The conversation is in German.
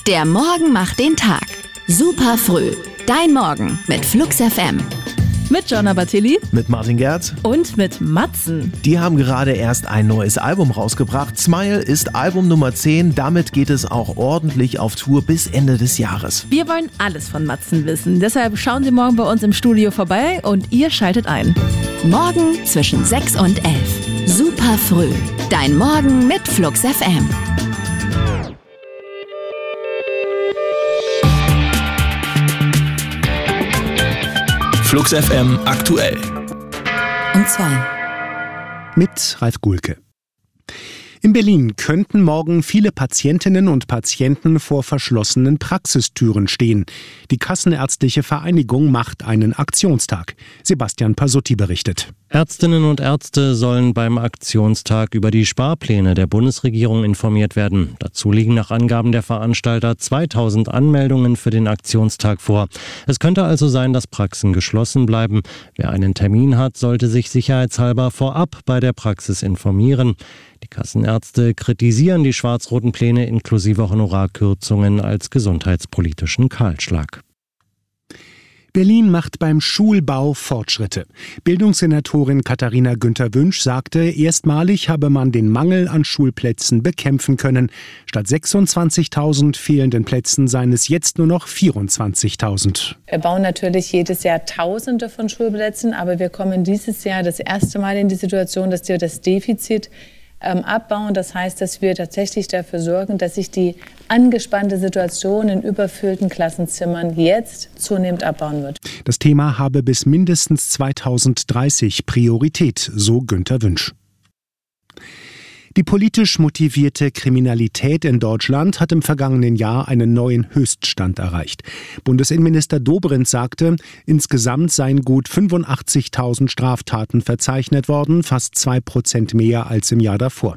Der Morgen macht den Tag. Super früh. Dein Morgen mit Flux FM. Mit Jonna Bartilli. Mit Martin Gerz. Und mit Matzen. Die haben gerade erst ein neues Album rausgebracht. Smile ist Album Nummer 10. Damit geht es auch ordentlich auf Tour bis Ende des Jahres. Wir wollen alles von Matzen wissen. Deshalb schauen Sie morgen bei uns im Studio vorbei und ihr schaltet ein. Morgen zwischen 6 und 11. Super früh. Dein Morgen mit Flux FM. Flux FM aktuell. Um 2. Mit Ralf Gulke. In Berlin könnten morgen viele Patientinnen und Patienten vor verschlossenen Praxistüren stehen. Die Kassenärztliche Vereinigung macht einen Aktionstag. Sebastian Pasotti berichtet. Ärztinnen und Ärzte sollen beim Aktionstag über die Sparpläne der Bundesregierung informiert werden. Dazu liegen nach Angaben der Veranstalter 2000 Anmeldungen für den Aktionstag vor. Es könnte also sein, dass Praxen geschlossen bleiben. Wer einen Termin hat, sollte sich sicherheitshalber vorab bei der Praxis informieren. Die Kassenärzte kritisieren die schwarz-roten Pläne inklusive Honorarkürzungen als gesundheitspolitischen Kahlschlag. Berlin macht beim Schulbau Fortschritte. Bildungssenatorin Katharina Günther-Wünsch sagte, erstmalig habe man den Mangel an Schulplätzen bekämpfen können. Statt 26.000 fehlenden Plätzen seien es jetzt nur noch 24.000. Wir bauen natürlich jedes Jahr Tausende von Schulplätzen, aber wir kommen dieses Jahr das erste Mal in die Situation, dass wir das Defizit abbauen. Das heißt, dass wir tatsächlich dafür sorgen, dass sich die angespannte Situation in überfüllten Klassenzimmern jetzt zunehmend abbauen wird. Das Thema habe bis mindestens 2030 Priorität, so Günther Wünsch. Die politisch motivierte Kriminalität in Deutschland hat im vergangenen Jahr einen neuen Höchststand erreicht. Bundesinnenminister Dobrindt sagte, insgesamt seien gut 85.000 Straftaten verzeichnet worden, fast 2% mehr als im Jahr davor.